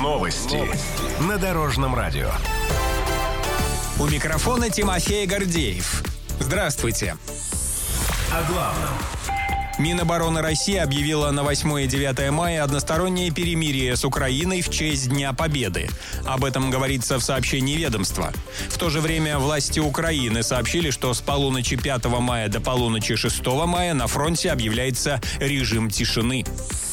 Новости на Дорожном радио. У микрофона Тимофей Гордеев. Здравствуйте. О главном. Минобороны России объявила на 8 и 9 мая одностороннее перемирие с Украиной в честь Дня Победы. Об этом говорится в сообщении ведомства. В то же время власти Украины сообщили, что с полуночи 5 мая до полуночи 6 мая на фронте объявляется режим тишины.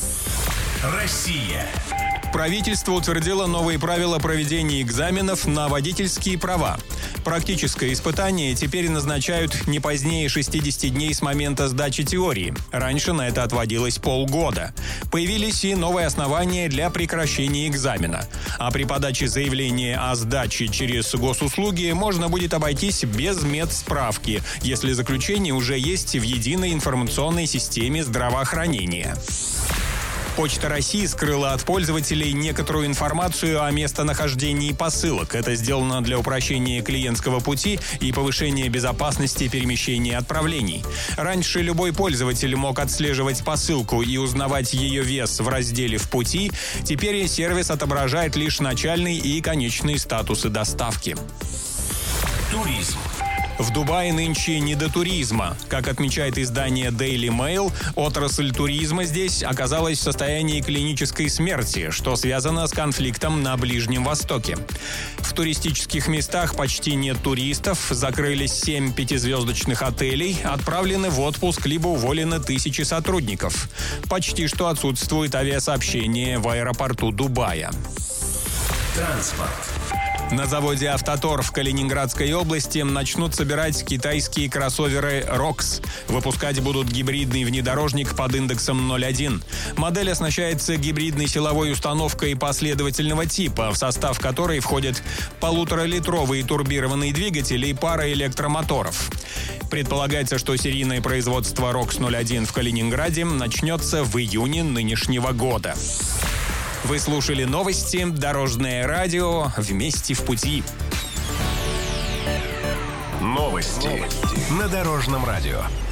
Россия. Правительство утвердило новые правила проведения экзаменов на водительские права. Практическое испытание теперь назначают не позднее 60 дней с момента сдачи теории. Раньше на это отводилось полгода. Появились и новые основания для прекращения экзамена. А при подаче заявления о сдаче через госуслуги можно будет обойтись без медсправки, если заключение уже есть в единой информационной системе здравоохранения. Почта России скрыла от пользователей некоторую информацию о местонахождении посылок. Это сделано для упрощения клиентского пути и повышения безопасности перемещения отправлений. Раньше любой пользователь мог отслеживать посылку и узнавать ее вес в разделе «В пути». Теперь сервис отображает лишь начальный и конечный статусы доставки. Туризм. В Дубае нынче не до туризма. Как отмечает издание Daily Mail, отрасль туризма здесь оказалась в состоянии клинической смерти, что связано с конфликтом на Ближнем Востоке. В туристических местах почти нет туристов, закрылись 7 пятизвездочных отелей, отправлены в отпуск либо уволены тысячи сотрудников. Почти что отсутствует авиасообщение в аэропорту Дубая. Транспорт. На заводе «Автотор» в Калининградской области начнут собирать китайские кроссоверы «Рокс». Выпускать будут гибридный внедорожник под индексом 0.1. Модель оснащается гибридной силовой установкой последовательного типа, в состав которой входят 1,5-литровый турбированный двигатель и пара электромоторов. Предполагается, что серийное производство «Рокс 0.1» в Калининграде начнется в июне нынешнего года. Вы слушали новости «Дорожное радио». Вместе в пути. Новости на Дорожном радио.